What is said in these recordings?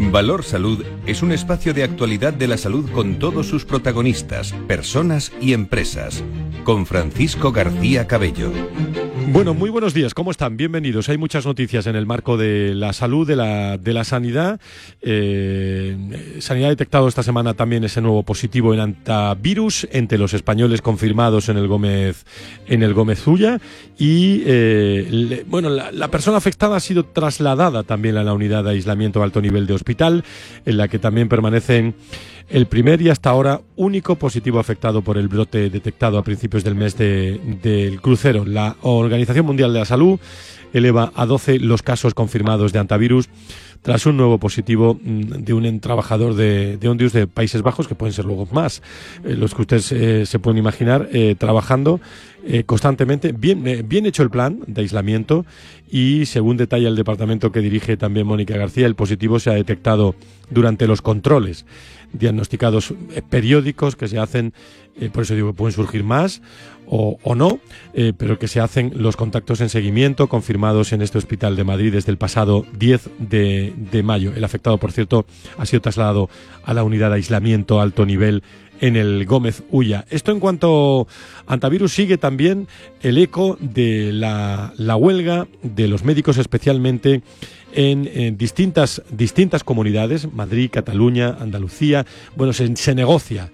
Valor Salud es un espacio de actualidad de la salud con todos sus protagonistas, personas y empresas. Con Francisco García Cabello. Bueno, muy buenos días, ¿cómo están? Bienvenidos. Hay muchas noticias en el marco de la salud, de la sanidad. Sanidad ha detectado esta semana también ese nuevo positivo en antivirus entre los españoles confirmados en el Gómez Ulla. Y la persona afectada ha sido trasladada también a la unidad de aislamiento a alto nivel de hospital, en la que también permanecen el primer y hasta ahora único positivo afectado por el brote detectado a principios del mes del crucero. La Organización Mundial de la Salud eleva a 12 los casos confirmados de antivirus tras un nuevo positivo de un trabajador de Ondius de Países Bajos, que pueden ser luego más, los que ustedes se pueden imaginar, trabajando constantemente. Bien hecho el plan de aislamiento y, según detalla el departamento que dirige también Mónica García, el positivo se ha detectado durante los controles diagnosticados periódicos que se hacen, por eso digo que pueden surgir más o no, pero que se hacen los contactos en seguimiento confirmados en este hospital de Madrid desde el pasado 10 de mayo. El afectado, por cierto, ha sido trasladado a la unidad de aislamiento alto nivel en el Gómez Ulla. Esto en cuanto a antivirus. Sigue también el eco de la huelga de los médicos, especialmente en distintas comunidades, Madrid, Cataluña, Andalucía. Bueno, se negocia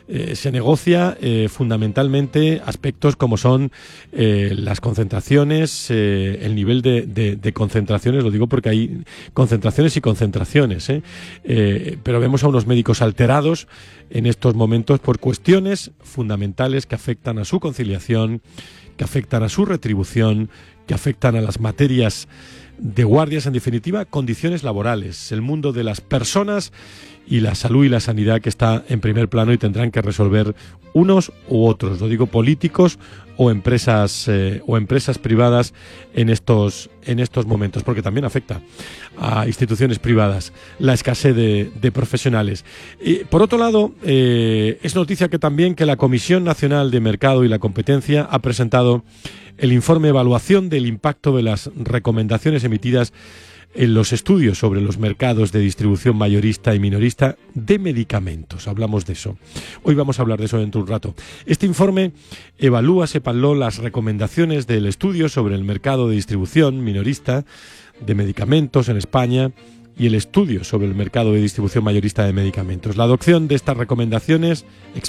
fundamentalmente aspectos como son las concentraciones, el nivel de concentraciones. Lo digo porque hay concentraciones y concentraciones, pero vemos a unos médicos alterados en estos momentos por cuestiones fundamentales que afectan a su conciliación, que afectan a su retribución, que afectan a las materias de guardias, en definitiva, condiciones laborales, el mundo de las personas y la salud y la sanidad que está en primer plano y tendrán que resolver unos u otros, lo digo, políticos o empresas privadas en estos momentos, porque también afecta a instituciones privadas la escasez de profesionales. Por otro lado, es noticia que también que la Comisión Nacional de Mercado y la Competencia ha presentado el informe de evaluación del impacto de las recomendaciones emitidas en los estudios sobre los mercados de distribución mayorista y minorista de medicamentos. Hablamos de eso. Hoy vamos a hablar de eso dentro de un rato. Este informe evalúa, sépanlo, las recomendaciones del estudio sobre el mercado de distribución minorista de medicamentos en España y el estudio sobre el mercado de distribución mayorista de medicamentos. La adopción de estas recomendaciones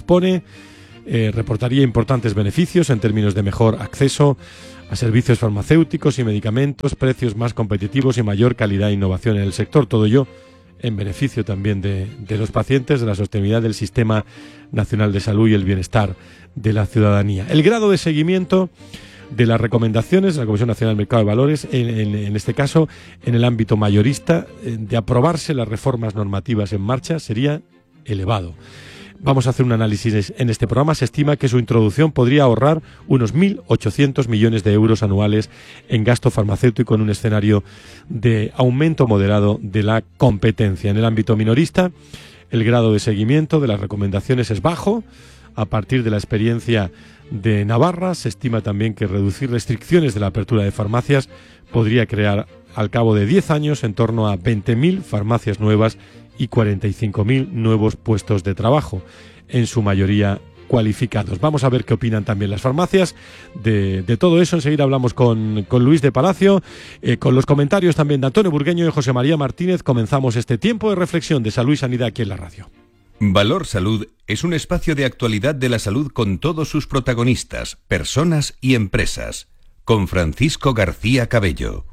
reportaría importantes beneficios en términos de mejor acceso a servicios farmacéuticos y medicamentos, precios más competitivos y mayor calidad e innovación en el sector. Todo ello en beneficio también de los pacientes, de la sostenibilidad del Sistema Nacional de Salud y el bienestar de la ciudadanía. El grado de seguimiento de las recomendaciones de la Comisión Nacional del Mercado de Valores, en este caso, en el ámbito mayorista, de aprobarse las reformas normativas en marcha, sería elevado. Vamos a hacer un análisis en este programa. Se estima que su introducción podría ahorrar unos 1.800 millones de euros anuales en gasto farmacéutico en un escenario de aumento moderado de la competencia. En el ámbito minorista, el grado de seguimiento de las recomendaciones es bajo. A partir de la experiencia de Navarra, se estima también que reducir restricciones de la apertura de farmacias podría crear, al cabo de 10 años, en torno a 20.000 farmacias nuevas y 45.000 nuevos puestos de trabajo, en su mayoría cualificados. Vamos a ver qué opinan también las farmacias de todo eso. Enseguida hablamos con Luis de Palacio, con los comentarios también de Antonio Burgueño y José María Martínez. Comenzamos este tiempo de reflexión de salud y sanidad aquí en la radio. Valor Salud es un espacio de actualidad de la salud con todos sus protagonistas, personas y empresas. Con Francisco García Cabello.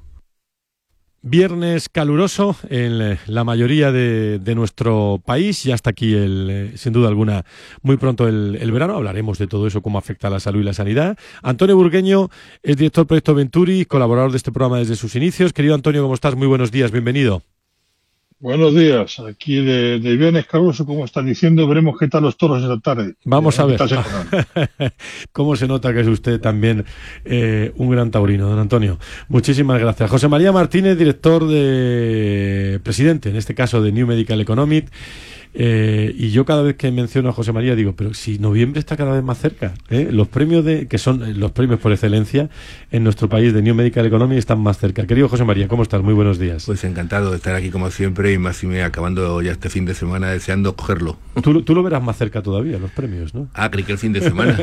Viernes caluroso en la mayoría de nuestro país. Ya está aquí, sin duda alguna, muy pronto el verano. Hablaremos de todo eso, cómo afecta a la salud y la sanidad. Antonio Burgueño es director del Proyecto Venturi, colaborador de este programa desde sus inicios. Querido Antonio, ¿cómo estás? Muy buenos días, bienvenido. Buenos días, aquí de viernes caluroso, como están diciendo, veremos qué tal los toros esta tarde. Vamos a ver. Cómo se nota que es usted también un gran taurino, don Antonio. Muchísimas gracias. José María Martínez, presidente, en este caso, de New Medical Economic, Y yo cada vez que menciono a José María digo, pero si noviembre está cada vez más cerca, los premios que son los premios por excelencia en nuestro país de New Medical Economy están más cerca. Querido José María, ¿cómo estás? Muy buenos días. Pues encantado de estar aquí como siempre y más y me acabando ya este fin de semana deseando cogerlo. Tú lo verás más cerca todavía, los premios, ¿no? Ah, creí que el fin de semana.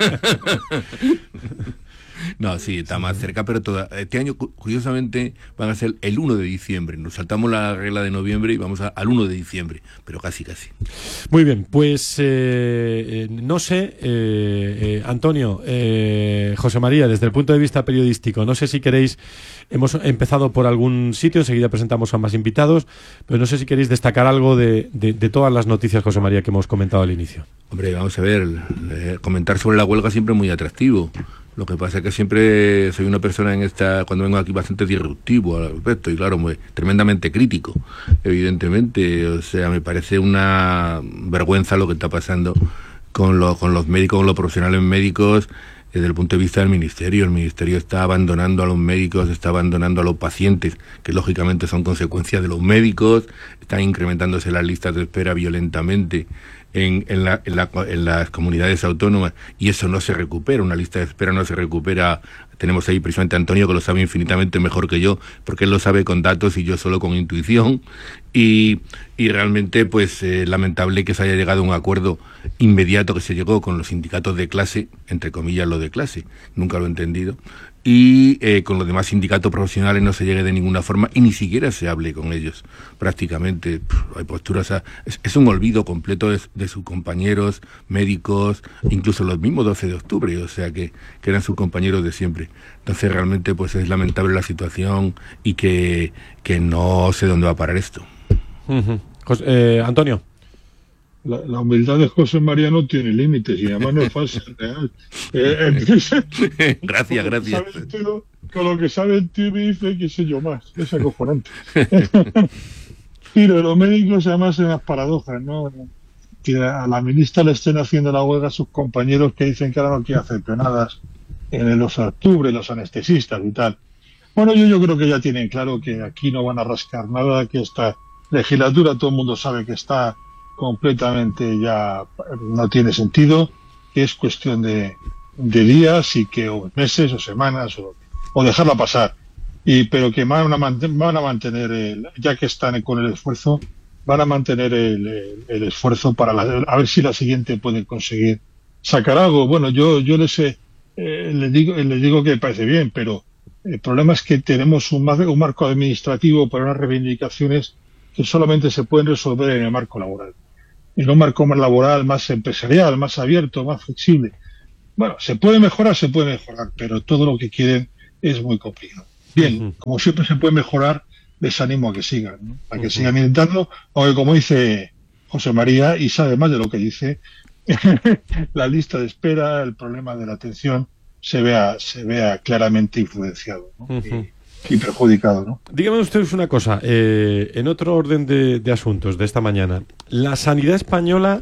No, sí, está más cerca, pero este año, curiosamente, van a ser el 1 de diciembre. Nos saltamos la regla de noviembre y vamos al 1 de diciembre, pero casi. Muy bien, pues no sé, Antonio, José María, desde el punto de vista periodístico, no sé si queréis, hemos empezado por algún sitio, enseguida presentamos a más invitados, pero no sé si queréis destacar algo de todas las noticias, José María, que hemos comentado al inicio. Hombre, vamos a ver, comentar sobre la huelga siempre es muy atractivo. Lo que pasa es que siempre soy una persona cuando vengo aquí, bastante disruptivo al respecto y claro, muy, tremendamente crítico, evidentemente. O sea, me parece una vergüenza lo que está pasando con los médicos, con los profesionales médicos, desde el punto de vista del Ministerio. El Ministerio está abandonando a los médicos, está abandonando a los pacientes, que lógicamente son consecuencias de los médicos, están incrementándose las listas de espera violentamente en las comunidades autónomas, y eso no se recupera, una lista de espera no se recupera. Tenemos ahí precisamente a Antonio, que lo sabe infinitamente mejor que yo, porque él lo sabe con datos y yo solo con intuición, y realmente pues lamentable que se haya llegado a un acuerdo inmediato que se llegó con los sindicatos de clase, entre comillas lo de clase, nunca lo he entendido, y con los demás sindicatos profesionales no se llegue de ninguna forma y ni siquiera se hable con ellos. Prácticamente hay posturas, es un olvido completo de sus compañeros médicos, incluso los mismos 12 de octubre, o sea que eran sus compañeros de siempre. Entonces realmente pues es lamentable la situación y que no sé dónde va a parar esto. Antonio. La humildad de José María no tiene límites y además no es falsa, es real. Gracias. Con lo que sabe el tío me dice que sé yo más, es acojonante. Pero los médicos además en las paradojas, ¿no? Que a la ministra le estén haciendo la huelga a sus compañeros que dicen que ahora no quiere hacer penadas en los octubre, los anestesistas y tal. Bueno, yo creo que ya tienen claro que aquí no van a rascar nada, que esta legislatura todo el mundo sabe que está completamente ya no tiene sentido, que es cuestión de días y que o meses o semanas o dejarla pasar, pero que van a mantener ya que están con el esfuerzo, van a mantener el esfuerzo para a ver si la siguiente pueden conseguir sacar algo. Bueno, yo les digo que me parece bien, pero el problema es que tenemos un marco administrativo para unas reivindicaciones que solamente se pueden resolver en el marco laboral. En un marco más laboral, más empresarial, más abierto, más flexible. Bueno, se puede mejorar, pero todo lo que quieren es muy complicado. Bien, como siempre se puede mejorar, les animo a que sigan, ¿no? A que sigan intentando, aunque como dice José María, y sabe más de lo que dice, la lista de espera, el problema de la atención, se vea claramente influenciado, ¿no? Y perjudicado, ¿no? Dígame ustedes una cosa, en otro orden de asuntos de esta mañana, ¿la sanidad española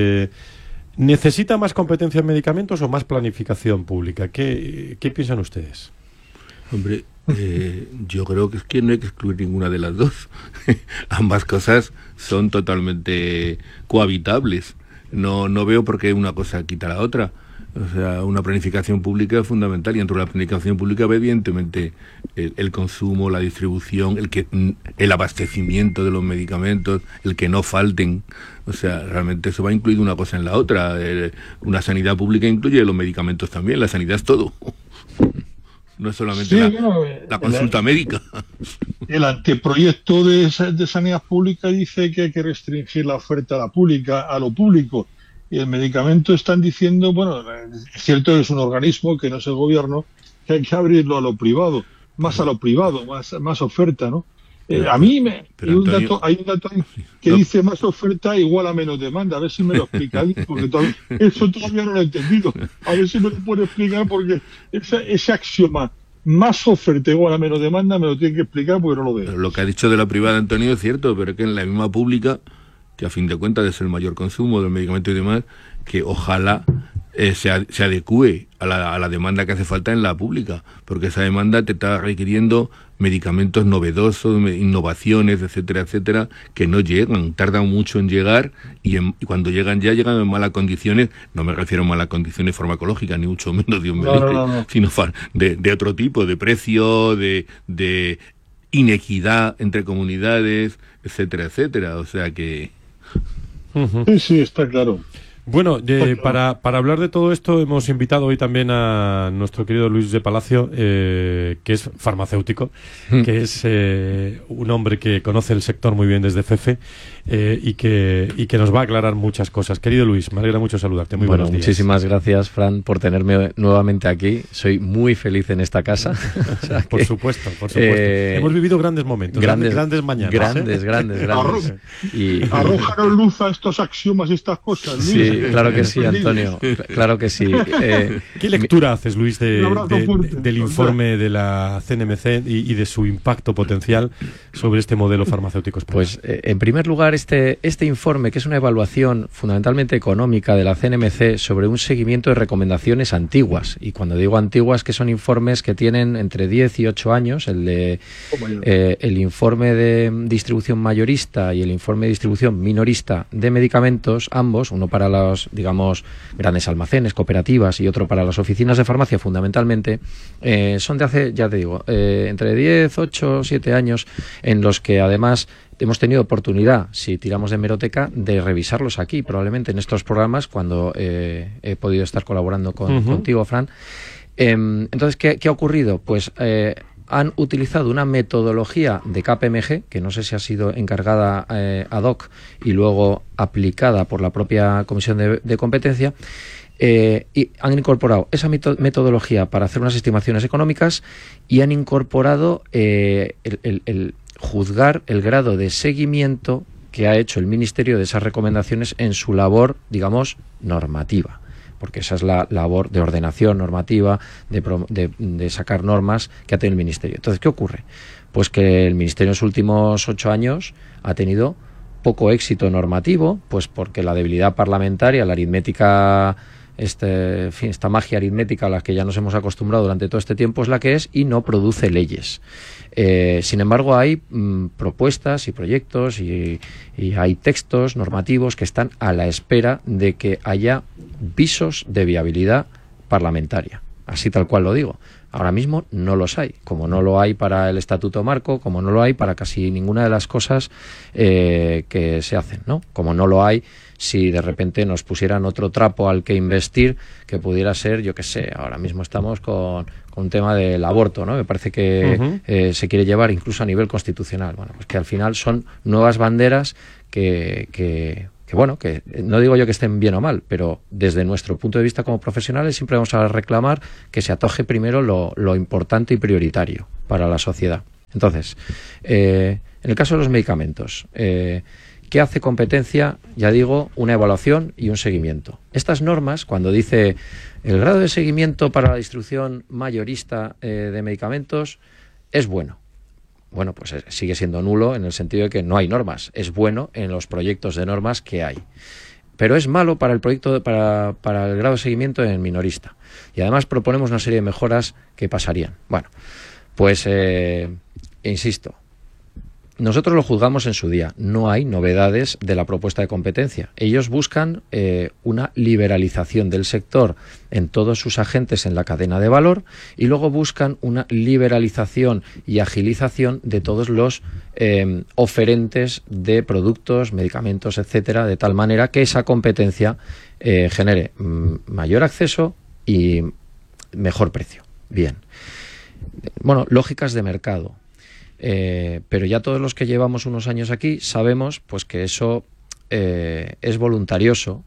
necesita más competencia en medicamentos o más planificación pública? ¿Qué piensan ustedes? Hombre, yo creo que es que no hay que excluir ninguna de las dos. Ambas cosas son totalmente cohabitables. No veo por qué una cosa quita la otra. O sea, una planificación pública es fundamental, y dentro de la planificación pública va evidentemente el consumo, la distribución, el abastecimiento de los medicamentos, el que no falten. O sea, realmente eso va incluido una cosa en la otra. Una sanidad pública incluye los medicamentos también, la sanidad es todo. No es solamente la consulta médica. El anteproyecto de sanidad pública dice que hay que restringir la oferta a lo público. Y el medicamento están diciendo, bueno, es cierto que es un organismo que no es el gobierno, que hay que abrirlo a lo privado, más oferta, ¿no? Hay un dato que dice más oferta igual a menos demanda. A ver si me lo explicáis, porque eso todavía no lo he entendido. A ver si me lo puede explicar, porque ese axioma, más oferta igual a menos demanda, me lo tiene que explicar porque no lo veo. Pero lo que ha dicho de la privada, Antonio, es cierto, pero es que en la misma pública, que a fin de cuentas es el mayor consumo del medicamento y demás, que ojalá se adecúe a la demanda que hace falta en la pública, porque esa demanda te está requiriendo medicamentos novedosos, innovaciones, etcétera, etcétera, que no llegan, tardan mucho en llegar y cuando llegan en malas condiciones. No me refiero a malas condiciones farmacológicas, ni mucho menos, Dios me libre, sino de otro tipo, de precio, de inequidad entre comunidades, etcétera, etcétera. O sea que... Sí, está claro. Bueno, para hablar de todo esto hemos invitado hoy también a nuestro querido Luis de Palacio, que es farmacéutico, que es un hombre que conoce el sector muy bien desde FEFE y que nos va a aclarar muchas cosas. Querido Luis, me alegra mucho saludarte. Muy buenos días. Muchísimas gracias, Fran, por tenerme nuevamente aquí. Soy muy feliz en esta casa. O sea por supuesto. Hemos vivido grandes momentos, grandes mañanas. Grandes. Arrójanos luz a estos axiomas y estas cosas, Luis. Sí, claro que sí, Antonio. Claro que sí. ¿Qué lectura haces, Luis, del informe de la CNMC y de su impacto potencial sobre este modelo farmacéutico español? Pues, en primer lugar, este informe, que es una evaluación fundamentalmente económica de la CNMC sobre un seguimiento de recomendaciones antiguas. Y cuando digo antiguas, que son informes que tienen entre 10 y 8 años. El informe de distribución mayorista y el informe de distribución minorista de medicamentos, ambos, uno para los, digamos, grandes almacenes, cooperativas, y otro para las oficinas de farmacia, fundamentalmente, son de hace, ya te digo, entre 10, 8, 7 años, en los que además hemos tenido oportunidad, si tiramos de hemeroteca, de revisarlos aquí, probablemente en estos programas, cuando he podido estar colaborando contigo, Fran. Entonces, ¿qué ha ocurrido? Pues han utilizado una metodología de KPMG, que no sé si ha sido encargada ad hoc y luego aplicada por la propia Comisión de Competencia, y han incorporado esa metodología para hacer unas estimaciones económicas, y han incorporado el juzgar el grado de seguimiento que ha hecho el Ministerio de esas recomendaciones en su labor, digamos, normativa. Porque esa es la labor de ordenación normativa, de sacar normas que ha tenido el Ministerio. Entonces, ¿qué ocurre? Pues que el Ministerio en los últimos 8 años ha tenido poco éxito normativo, pues porque la debilidad parlamentaria, la aritmética, esta magia aritmética a la que ya nos hemos acostumbrado durante todo este tiempo es la que es, y no produce leyes. Sin embargo, hay propuestas y proyectos y hay textos normativos que están a la espera de que haya visos de viabilidad parlamentaria. Así tal cual lo digo. Ahora mismo no los hay, como no lo hay para el Estatuto Marco, como no lo hay para casi ninguna de las cosas que se hacen, ¿no? Como no lo hay si de repente nos pusieran otro trapo al que investir, que pudiera ser, yo qué sé, ahora mismo estamos con un tema del aborto, ¿no? Me parece que se quiere llevar incluso a nivel constitucional. Bueno, pues que al final son nuevas banderas que bueno, que no digo yo que estén bien o mal, pero desde nuestro punto de vista como profesionales siempre vamos a reclamar que se atoje primero lo importante y prioritario para la sociedad. Entonces, en el caso de los medicamentos, ¿qué hace competencia? Ya digo, una evaluación y un seguimiento. Estas normas, cuando dice el grado de seguimiento para la distribución mayorista de medicamentos es bueno. Bueno, pues sigue siendo nulo en el sentido de que no hay normas. Es bueno en los proyectos de normas que hay. Pero es malo para el proyecto, para el grado de seguimiento en minorista. Y además proponemos una serie de mejoras que pasarían. Bueno, pues insisto, nosotros lo juzgamos en su día. No hay novedades de la propuesta de competencia. Ellos buscan una liberalización del sector en todos sus agentes en la cadena de valor, y luego buscan una liberalización y agilización de todos los oferentes de productos, medicamentos, etcétera, de tal manera que esa competencia genere mayor acceso y mejor precio. Bien. Bueno, lógicas de mercado. Pero ya todos los que llevamos unos años aquí sabemos pues que eso es voluntarioso,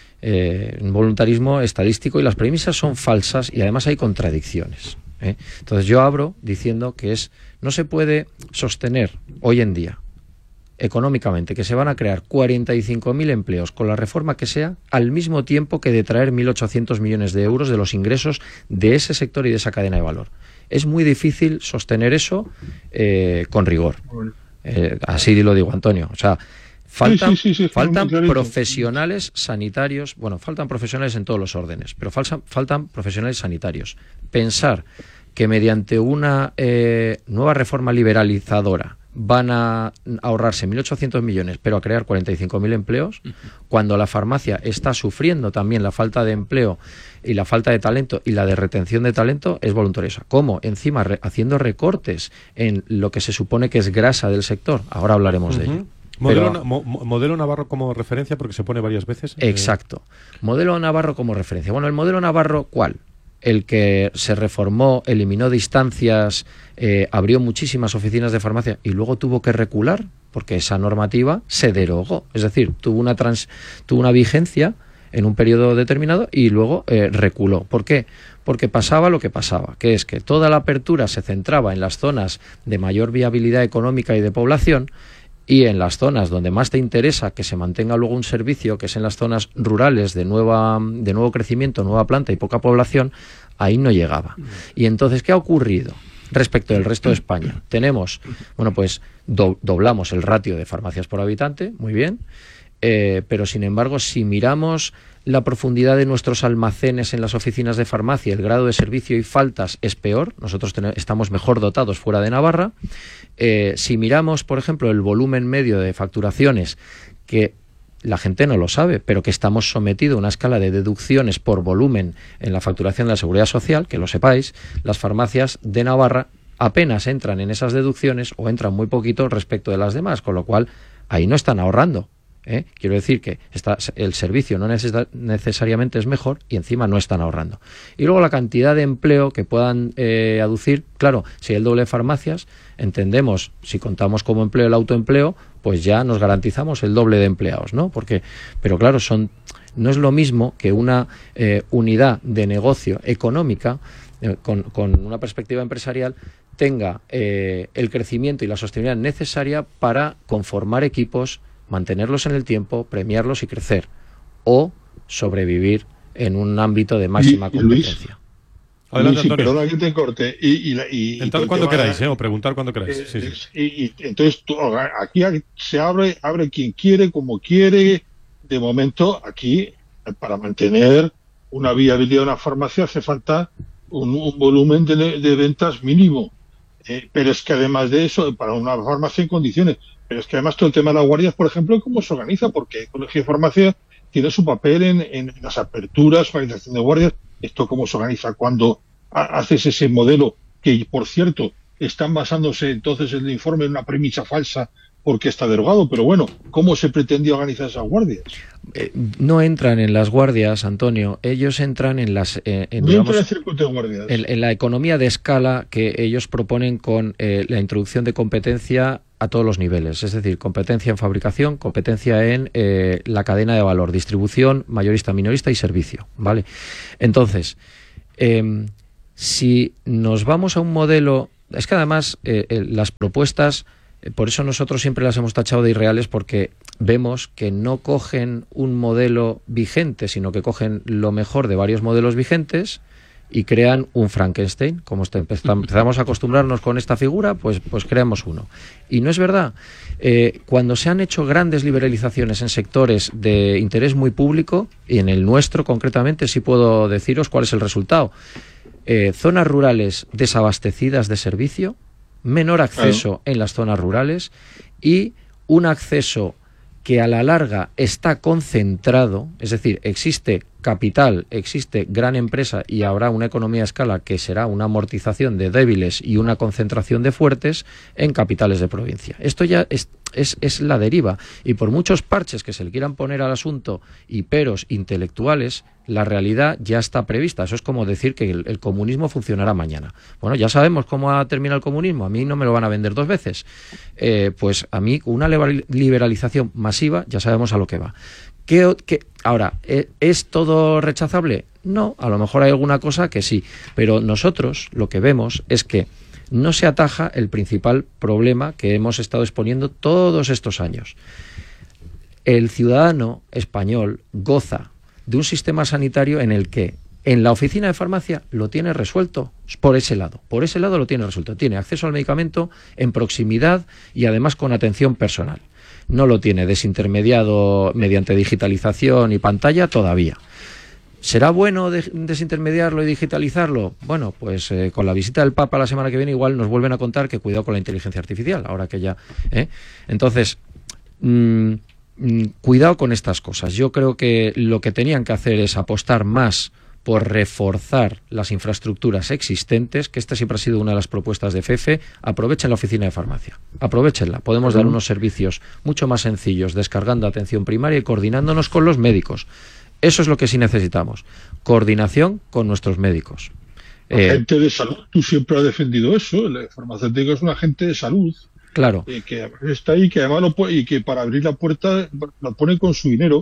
un voluntarismo estadístico, y las premisas son falsas y además hay contradicciones. Entonces yo abro diciendo que no se puede sostener hoy en día económicamente que se van a crear 45.000 empleos con la reforma que sea, al mismo tiempo que detraer 1.800 millones de euros de los ingresos de ese sector y de esa cadena de valor. Es muy difícil sostener eso con rigor. Así lo digo, Antonio. O sea, Faltan clarito. profesionales sanitarios, bueno, faltan profesionales en todos los órdenes, pero faltan profesionales sanitarios. Pensar que mediante una nueva reforma liberalizadora van a ahorrarse 1.800 millones, pero a crear 45.000 empleos, cuando la farmacia está sufriendo también la falta de empleo y la falta de talento y la de retención de talento, es voluntariosa. ¿Cómo? Encima haciendo recortes en lo que se supone que es grasa del sector. Ahora hablaremos de ello. Modelo Navarro como referencia, porque se pone varias veces. Exacto. Modelo Navarro como referencia. Bueno, el modelo Navarro, ¿cuál? El que se reformó, eliminó distancias, abrió muchísimas oficinas de farmacia y luego tuvo que recular porque esa normativa se derogó. Es decir, tuvo una vigencia en un periodo determinado y luego reculó. ¿Por qué? Porque pasaba lo que pasaba, que es que toda la apertura se centraba en las zonas de mayor viabilidad económica y de población, y en las zonas donde más te interesa que se mantenga luego un servicio, que es en las zonas rurales de nuevo crecimiento, nueva planta y poca población, ahí no llegaba. Y entonces, ¿qué ha ocurrido respecto del resto de España? Tenemos, bueno, pues doblamos el ratio de farmacias por habitante, muy bien, pero sin embargo, si miramos la profundidad de nuestros almacenes en las oficinas de farmacia, el grado de servicio y faltas es peor. Nosotros estamos mejor dotados fuera de Navarra. Si miramos, por ejemplo, el volumen medio de facturaciones, que la gente no lo sabe, pero que estamos sometidos a una escala de deducciones por volumen en la facturación de la Seguridad Social, que lo sepáis, las farmacias de Navarra apenas entran en esas deducciones o entran muy poquito respecto de las demás, con lo cual ahí no están ahorrando. Quiero decir que el servicio no necesariamente es mejor y encima no están ahorrando. Y luego la cantidad de empleo que puedan aducir, claro, si hay el doble de farmacias, entendemos, si contamos como empleo el autoempleo, pues ya nos garantizamos el doble de empleados, ¿no? Pero claro, no es lo mismo que una unidad de negocio económica con una perspectiva empresarial tenga el crecimiento y la sostenibilidad necesaria para conformar equipos, mantenerlos en el tiempo, premiarlos y crecer, o sobrevivir en un ámbito de máxima competencia. Adelante, Luis, Antonio. perdona que te corte. Entrar cuando queráis, o preguntar cuando queráis. Y entonces aquí se abre quien quiere, como quiere. De momento, aquí, para mantener una viabilidad de una farmacia, hace falta un volumen de ventas mínimo. Pero es que además de eso, para una farmacia en condiciones, pero es que además todo el tema de las guardias, por ejemplo, ¿cómo se organiza? Porque el Colegio de Farmacia tiene su papel en las aperturas, organización de guardias. ¿Esto cómo se organiza cuando haces ese modelo que, por cierto, están basándose entonces en el informe en una premisa falsa porque está derogado? Pero bueno, ¿cómo se pretendía organizar esas guardias? No entran en las guardias, Antonio. Ellos entran en las digamos, en el circuito de guardias. En la economía de escala que ellos proponen con la introducción de competencia a todos los niveles, es decir, competencia en fabricación, competencia en la cadena de valor, distribución, mayorista, minorista y servicio, ¿vale? Entonces, si nos vamos a un modelo, es que además las propuestas, por eso nosotros siempre las hemos tachado de irreales, porque vemos que no cogen un modelo vigente, sino que cogen lo mejor de varios modelos vigentes y crean un Frankenstein. Como empezamos a acostumbrarnos con esta figura, pues creamos uno. Y no es verdad. Cuando se han hecho grandes liberalizaciones en sectores de interés muy público, y en el nuestro concretamente sí puedo deciros cuál es el resultado. Zonas rurales desabastecidas de servicio, menor acceso en las zonas rurales y un acceso que a la larga está concentrado, es decir, existe capital, existe gran empresa y habrá una economía a escala que será una amortización de débiles y una concentración de fuertes en capitales de provincia. Esto ya es la deriva, y por muchos parches que se le quieran poner al asunto y peros intelectuales, la realidad ya está prevista. Eso es como decir que el comunismo funcionará mañana. Bueno, ya sabemos cómo ha terminado el comunismo. A mí no me lo van a vender dos veces. Pues a mí una liberalización masiva ya sabemos a lo que va. Ahora, ¿es todo rechazable? No, a lo mejor hay alguna cosa que sí, pero nosotros lo que vemos es que no se ataja el principal problema que hemos estado exponiendo todos estos años. El ciudadano español goza de un sistema sanitario en el que En la oficina de farmacia lo tiene resuelto por ese lado lo tiene resuelto. Tiene acceso al medicamento en proximidad y además con atención personal. No lo tiene desintermediado mediante digitalización y pantalla todavía. ¿Será bueno desintermediarlo y digitalizarlo? Bueno, pues con la visita del Papa la semana que viene igual nos vuelven a contar que cuidado con la inteligencia artificial, ahora que ya... Entonces, cuidado con estas cosas. Yo creo que lo que tenían que hacer es apostar más por reforzar las infraestructuras existentes, que esta siempre ha sido una de las propuestas de FEFE. Aprovechen la oficina de farmacia, aprovechenla. Podemos dar unos servicios mucho más sencillos, descargando atención primaria y coordinándonos con los médicos. Eso es lo que sí necesitamos, coordinación con nuestros médicos. Agente de salud, tú siempre has defendido eso, el farmacéutico es un agente de salud. Claro. Que está ahí, que además y que para abrir la puerta lo pone con su dinero.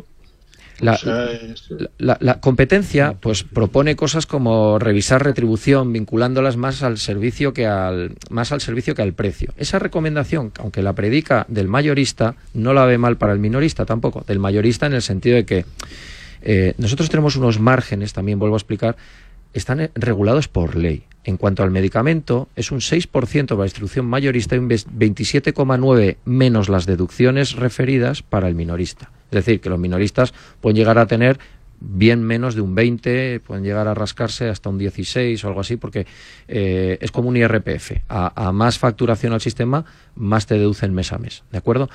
La competencia pues propone cosas como revisar retribución, vinculándolas más al servicio que al precio. Esa recomendación, aunque la predica del mayorista, no la ve mal para el minorista tampoco. Del mayorista en el sentido de que nosotros tenemos unos márgenes, también vuelvo a explicar, están regulados por ley. En cuanto al medicamento, es un 6% para la distribución mayorista y un 27,9% menos las deducciones referidas para el minorista. Es decir, que los minoristas pueden llegar a tener bien menos de un 20, pueden llegar a rascarse hasta un 16 o algo así, porque es como un IRPF. A más facturación al sistema, más te deducen mes a mes, ¿de acuerdo?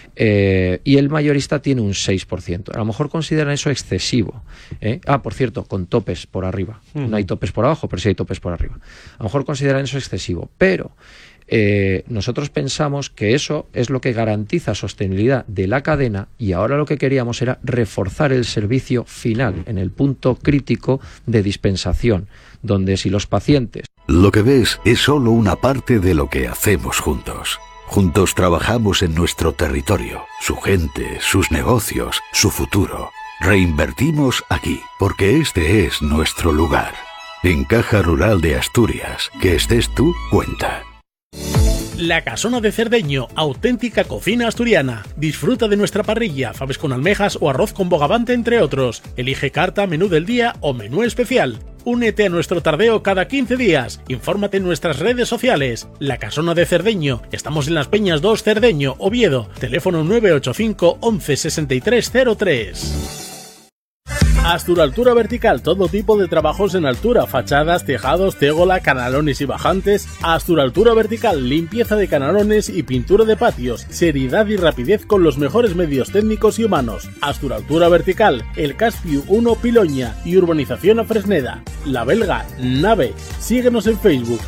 Y el mayorista tiene un 6%. A lo mejor consideran eso excesivo. Por cierto, con topes por arriba. No hay topes por abajo, pero sí hay topes por arriba. A lo mejor consideran eso excesivo, pero nosotros pensamos que eso es lo que garantiza sostenibilidad de la cadena, y ahora lo que queríamos era reforzar el servicio final en el punto crítico de dispensación, donde si los pacientes... Lo que ves es solo una parte de lo que hacemos juntos. Juntos trabajamos en nuestro territorio, su gente, sus negocios, su futuro. Reinvertimos aquí, porque este es nuestro lugar. En Caja Rural de Asturias, que estés tú, cuenta. La Casona de Cerdeño, auténtica cocina asturiana. Disfruta de nuestra parrilla, faves con almejas o arroz con bogavante, entre otros. Elige carta, menú del día o menú especial. Únete a nuestro tardeo cada 15 días. Infórmate en nuestras redes sociales. La Casona de Cerdeño. Estamos en Las Peñas 2, Cerdeño, Oviedo. Teléfono 985 11 63 03. Asturaltura Vertical, todo tipo de trabajos en altura, fachadas, tejados, tégola, canalones y bajantes. Asturaltura Vertical, limpieza de canalones y pintura de patios, seriedad y rapidez con los mejores medios técnicos y humanos. Asturaltura Vertical, El Caspiu 1 Piloña y Urbanización A Fresneda. La Belga, Nave. Síguenos en Facebook.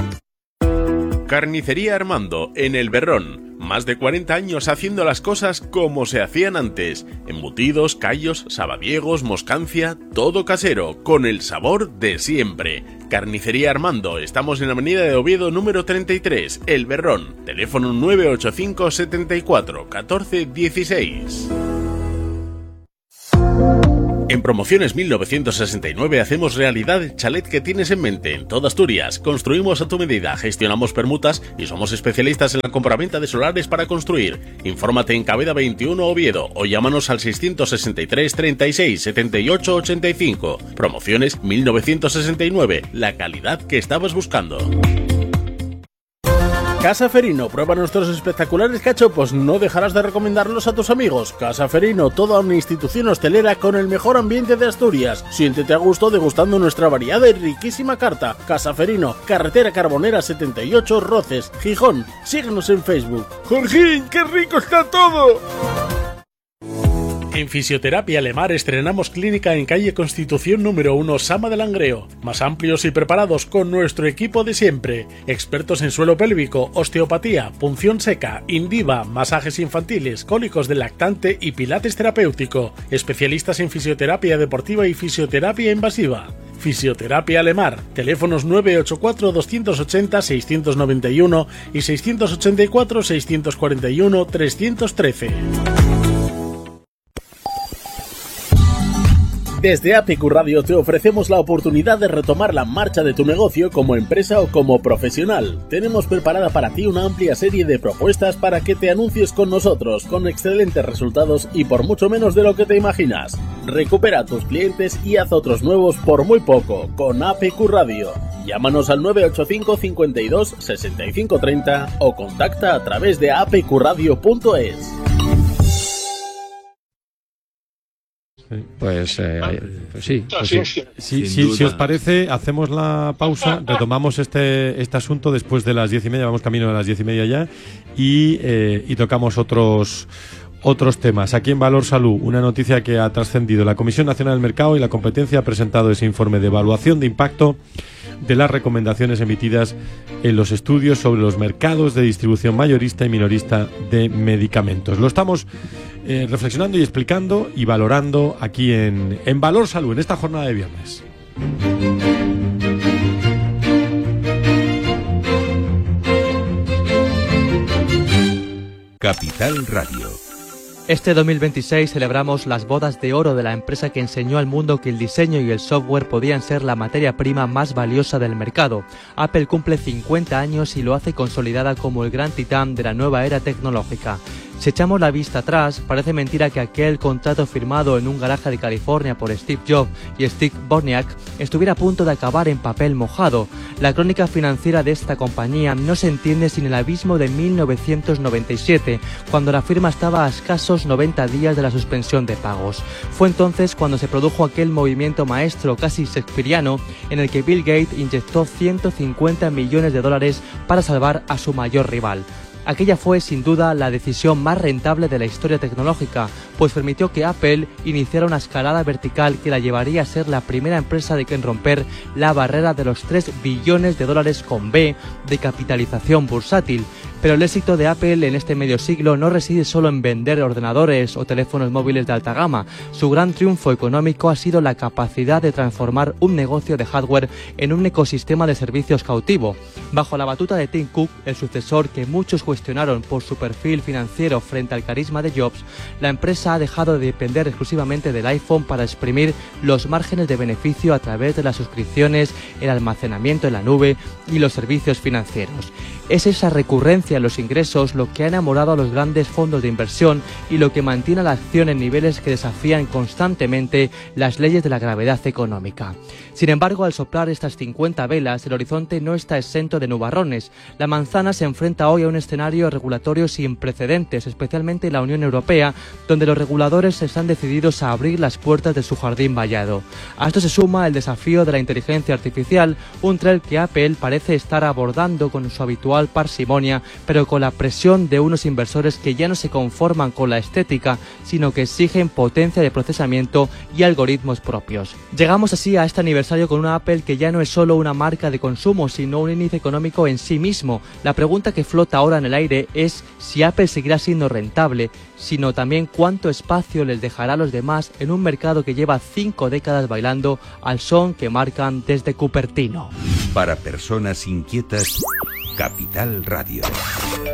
Carnicería Armando, en El Berrón. Más de 40 años haciendo las cosas como se hacían antes. Embutidos, callos, sabadiegos, moscancia, todo casero, con el sabor de siempre. Carnicería Armando, estamos en la avenida de Oviedo número 33, El Berrón. Teléfono 985 74 14 16. En Promociones 1969 hacemos realidad el chalet que tienes en mente en toda Asturias. Construimos a tu medida, gestionamos permutas y somos especialistas en la compraventa de solares para construir. Infórmate en Cabeda 21 Oviedo o llámanos al 663 36 78 85. Promociones 1969, la calidad que estabas buscando. Casa Ferino, prueba nuestros espectaculares cachopos, no dejarás de recomendarlos a tus amigos. Casa Ferino, toda una institución hostelera con el mejor ambiente de Asturias. Siéntete a gusto degustando nuestra variada y riquísima carta. Casa Ferino, carretera Carbonera 78, Roces, Gijón. Síguenos en Facebook. ¡Jorgín, qué rico está todo! En Fisioterapia Lemar estrenamos clínica en calle Constitución número 1, Sama de Langreo. Más amplios y preparados con nuestro equipo de siempre. Expertos en suelo pélvico, osteopatía, punción seca, Indiva, masajes infantiles, cólicos del lactante y pilates terapéutico. Especialistas en fisioterapia deportiva y fisioterapia invasiva. Fisioterapia Lemar. Teléfonos 984 280 691 y 684 641 313. Desde APQ Radio te ofrecemos la oportunidad de retomar la marcha de tu negocio como empresa o como profesional. Tenemos preparada para ti una amplia serie de propuestas para que te anuncies con nosotros, con excelentes resultados y por mucho menos de lo que te imaginas. Recupera a tus clientes y haz otros nuevos por muy poco con APQ Radio. Llámanos al 985 52 65 30 o contacta a través de apqradio.es. Si os parece, hacemos la pausa, retomamos este asunto después de las 10:30, vamos camino a las 10:30 ya, y tocamos otros temas. Aquí en Valor Salud, una noticia que ha trascendido. La Comisión Nacional del Mercado y la Competencia ha presentado ese informe de evaluación de impacto de las recomendaciones emitidas en los estudios sobre los mercados de distribución mayorista y minorista de medicamentos. Lo estamos reflexionando y explicando y valorando aquí en Valor Salud, en esta jornada de viernes. Capital Radio. Este 2026 celebramos las bodas de oro de la empresa que enseñó al mundo que el diseño y el software podían ser la materia prima más valiosa del mercado. Apple cumple 50 años y lo hace consolidada como el gran titán de la nueva era tecnológica. Si echamos la vista atrás, parece mentira que aquel contrato firmado en un garaje de California por Steve Jobs y Steve Wozniak estuviera a punto de acabar en papel mojado. La crónica financiera de esta compañía no se entiende sin el abismo de 1997, cuando la firma estaba a escasos 90 días de la suspensión de pagos. Fue entonces cuando se produjo aquel movimiento maestro casi shakespeariano en el que Bill Gates inyectó $150 millones para salvar a su mayor rival. Aquella fue sin duda la decisión más rentable de la historia tecnológica, pues permitió que Apple iniciara una escalada vertical que la llevaría a ser la primera empresa en romper la barrera de los $3 billones con B de capitalización bursátil. Pero el éxito de Apple en este medio siglo no reside solo en vender ordenadores o teléfonos móviles de alta gama. Su gran triunfo económico ha sido la capacidad de transformar un negocio de hardware en un ecosistema de servicios cautivo. Bajo la batuta de Tim Cook, el sucesor que muchos cuestionaron por su perfil financiero frente al carisma de Jobs, la empresa ha dejado de depender exclusivamente del iPhone para exprimir los márgenes de beneficio a través de las suscripciones, el almacenamiento en la nube y los servicios financieros. Es esa recurrencia en los ingresos lo que ha enamorado a los grandes fondos de inversión y lo que mantiene a la acción en niveles que desafían constantemente las leyes de la gravedad económica. Sin embargo, al soplar estas 50 velas, el horizonte no está exento de nubarrones. La manzana se enfrenta hoy a un escenario regulatorio sin precedentes, especialmente en la Unión Europea, donde los reguladores están decididos a abrir las puertas de su jardín vallado. A esto se suma el desafío de la inteligencia artificial, un trail que Apple parece estar abordando con su habitual parsimonia, pero con la presión de unos inversores que ya no se conforman con la estética, sino que exigen potencia de procesamiento y algoritmos propios. Llegamos así a este aniversario con una Apple que ya no es solo una marca de consumo, sino un índice económico en sí mismo. La pregunta que flota ahora en el aire es si Apple seguirá siendo rentable, sino también cuánto espacio les dejará a los demás en un mercado que lleva 5 décadas bailando al son que marcan desde Cupertino. Para personas inquietas, Capital Radio.